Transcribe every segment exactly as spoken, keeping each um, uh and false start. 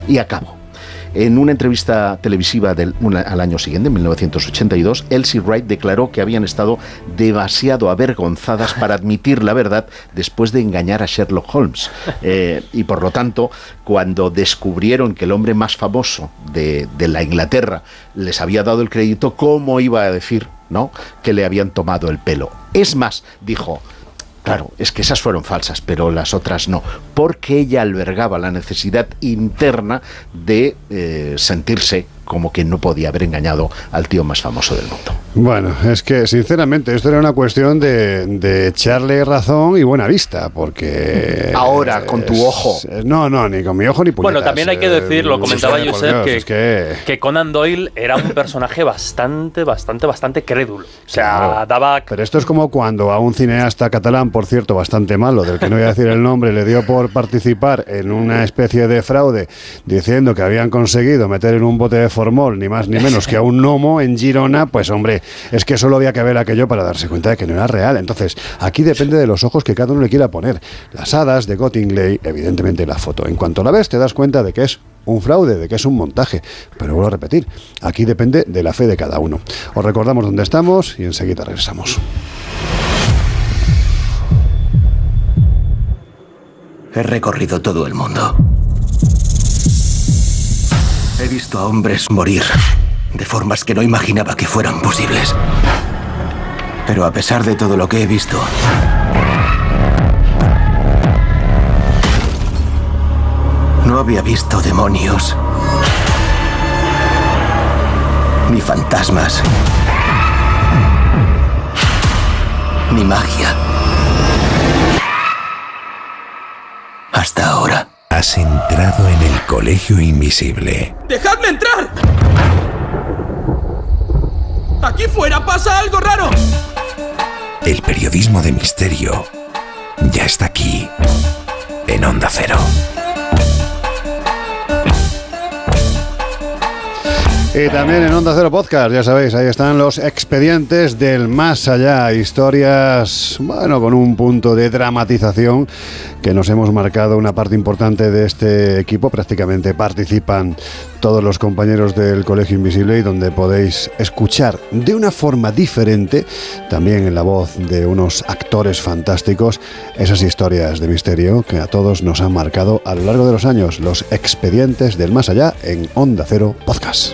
Y acabo. En una entrevista televisiva del, una, al año siguiente, en mil novecientos ochenta y dos, Elsie Wright declaró que habían estado demasiado avergonzadas para admitir la verdad después de engañar a Sherlock Holmes. Eh, y por lo tanto, cuando descubrieron que el hombre más famoso de, de la Inglaterra les había dado el crédito, ¿cómo iba a decir, no, que le habían tomado el pelo? Es más, dijo... Claro, es que esas fueron falsas, pero las otras no, porque ella albergaba la necesidad interna de eh, sentirse como que no podía haber engañado al tío más famoso del mundo. Bueno, es que sinceramente esto era una cuestión de, de echarle razón y buena vista, porque... Ahora, con tu ojo. Es, no, no, ni con mi ojo ni puñetas. Bueno, también hay que decir, lo comentaba eh, Josep, Dios, que, es que... que Conan Doyle era un personaje bastante, bastante, bastante crédulo. O sea, claro, daba... Pero esto es como cuando a un cineasta catalán, por cierto, bastante malo, del que no voy a decir el nombre, le dio por participar en una especie de fraude, diciendo que habían conseguido meter en un bote de formol ni más ni menos que a un gnomo en Girona. Pues hombre, es que solo había que ver aquello para darse cuenta de que no era real. Entonces, aquí depende de los ojos que cada uno le quiera poner. Las hadas de Cottingley, evidentemente la foto. En cuanto la ves, te das cuenta de que es un fraude, de que es un montaje. Pero vuelvo a repetir, aquí depende de la fe de cada uno. Os recordamos dónde estamos y enseguida regresamos. He recorrido todo el mundo. He visto a hombres morir de formas que no imaginaba que fueran posibles. Pero a pesar de todo lo que he visto, no había visto demonios, ni fantasmas, ni magia. Hasta ahora. Has entrado en el Colegio Invisible. ¡Dejadme entrar! ¡Aquí fuera pasa algo raro! El periodismo de misterio ya está aquí, en Onda Cero. Y también en Onda Cero Podcast, ya sabéis, ahí están los expedientes del más allá, historias, bueno, con un punto de dramatización que nos hemos marcado una parte importante de este equipo. Prácticamente participan todos los compañeros del Colegio Invisible y donde podéis escuchar de una forma diferente, también en la voz de unos actores fantásticos, esas historias de misterio que a todos nos han marcado a lo largo de los años. Los expedientes del más allá en Onda Cero Podcast.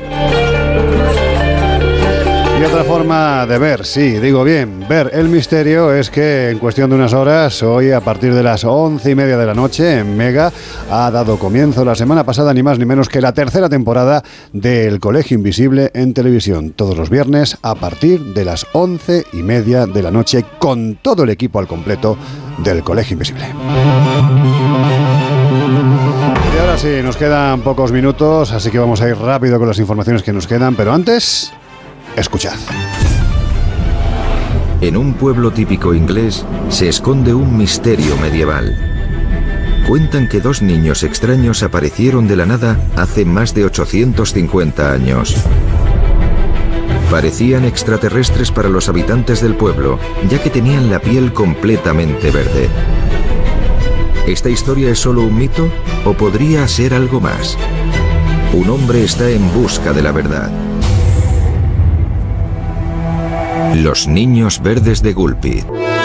Y otra forma de ver, sí, digo bien, ver el misterio es que en cuestión de unas horas, hoy a partir de las once y media de la noche en Mega, ha dado comienzo la semana pasada ni más ni menos que la tercera temporada del Colegio Invisible en televisión. Todos los viernes a partir de las once y media de la noche con todo el equipo al completo del Colegio Invisible. Y ahora sí, nos quedan pocos minutos, así que vamos a ir rápido con las informaciones que nos quedan, pero antes... escuchad. En un pueblo típico inglés se esconde un misterio medieval. Cuentan que dos niños extraños aparecieron de la nada hace más de ochocientos cincuenta años. Parecían extraterrestres para los habitantes del pueblo, ya que tenían la piel completamente verde. ¿Esta historia es solo un mito o podría ser algo más? Un hombre está en busca de la verdad. Los niños verdes de Gulpit.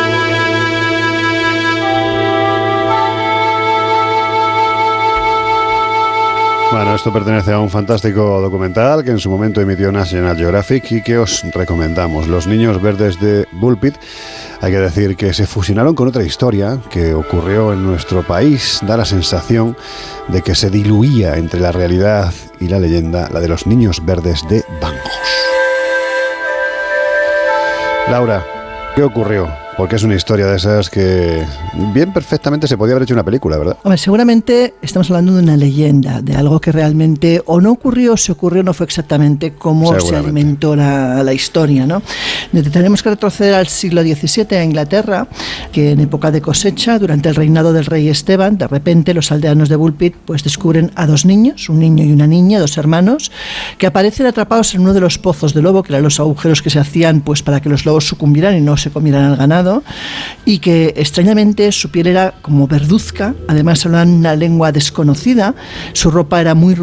Bueno, esto pertenece a un fantástico documental que en su momento emitió National Geographic y que os recomendamos. Los niños verdes de Gulpit. Hay que decir que se fusionaron con otra historia que ocurrió en nuestro país. Da la sensación de que se diluía entre la realidad y la leyenda, la de los niños verdes de Banjos. Laura, ¿qué ocurrió? Porque es una historia de esas que bien perfectamente se podía haber hecho una película, ¿verdad? Hombre, seguramente estamos hablando de una leyenda, de algo que realmente o no ocurrió, o se ocurrió, no fue exactamente como se alimentó la, la historia, ¿no? Tenemos que retroceder al siglo diecisiete a Inglaterra, que en época de cosecha, durante el reinado del rey Esteban, de repente los aldeanos de Gulpit pues descubren a dos niños, un niño y una niña, dos hermanos, que aparecen atrapados en uno de los pozos de lobo, que eran los agujeros que se hacían pues para que los lobos sucumbieran y no se comieran al ganado. asesinado y que extrañamente su piel era como verduzca, además hablaban una lengua desconocida, su ropa era muy